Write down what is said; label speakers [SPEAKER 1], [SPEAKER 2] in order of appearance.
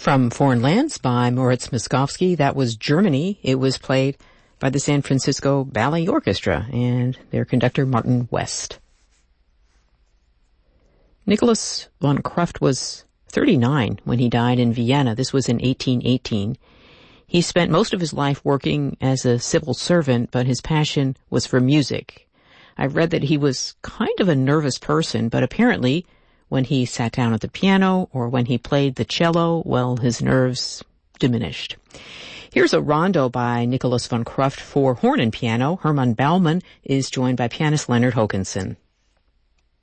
[SPEAKER 1] From Foreign Lands by Moritz Moskowski, that was Germany. It was played by the San Francisco Ballet Orchestra and their conductor Martin West. Nicholas von Krufft was 39 when he died in Vienna. This was in 1818. He spent most of his life working as a civil servant, but his passion was for music. I've read that he was kind of a nervous person, but apparently when he sat down at the piano or when he played the cello, well, his nerves diminished. Here's a rondo by Nicholas von Krufft for horn and piano. Hermann Baumann is joined by pianist Leonard Hokanson.